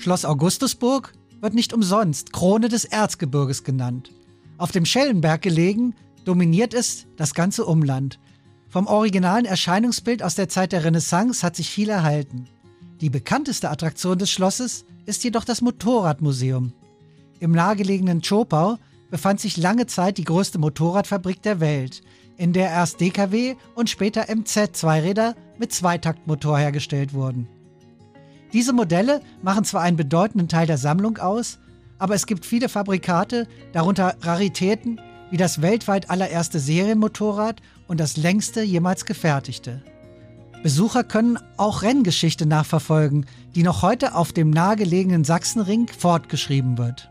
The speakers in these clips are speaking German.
Schloss Augustusburg wird nicht umsonst Krone des Erzgebirges genannt. Auf dem Schellenberg gelegen, dominiert es das ganze Umland. Vom originalen Erscheinungsbild aus der Zeit der Renaissance hat sich viel erhalten. Die bekannteste Attraktion des Schlosses ist jedoch das Motorradmuseum. Im nahegelegenen Zschopau befand sich lange Zeit die größte Motorradfabrik der Welt, in der erst DKW und später MZ-Zweiräder mit Zweitaktmotor hergestellt wurden. Diese Modelle machen zwar einen bedeutenden Teil der Sammlung aus, aber es gibt viele Fabrikate, darunter Raritäten wie das weltweit allererste Serienmotorrad und das längste jemals gefertigte. Besucher können auch Renngeschichte nachverfolgen, die noch heute auf dem nahegelegenen Sachsenring fortgeschrieben wird.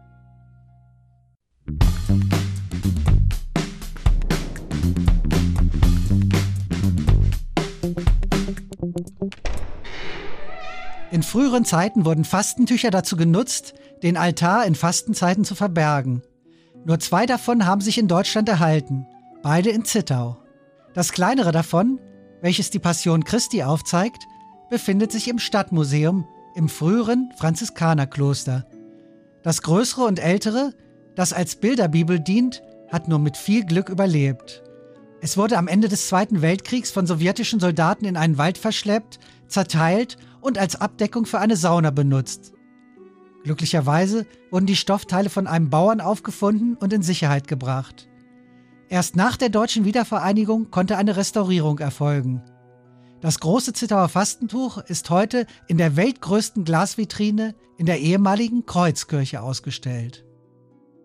In früheren Zeiten wurden Fastentücher dazu genutzt, den Altar in Fastenzeiten zu verbergen. Nur 2 davon haben sich in Deutschland erhalten, beide in Zittau. Das kleinere davon, welches die Passion Christi aufzeigt, befindet sich im Stadtmuseum im früheren Franziskanerkloster. Das größere und ältere, das als Bilderbibel dient, hat nur mit viel Glück überlebt. Es wurde am Ende des Zweiten Weltkriegs von sowjetischen Soldaten in einen Wald verschleppt, zerteilt und als Abdeckung für eine Sauna benutzt. Glücklicherweise wurden die Stoffteile von einem Bauern aufgefunden und in Sicherheit gebracht. Erst nach der deutschen Wiedervereinigung konnte eine Restaurierung erfolgen. Das große Zittauer Fastentuch ist heute in der weltgrößten Glasvitrine in der ehemaligen Kreuzkirche ausgestellt.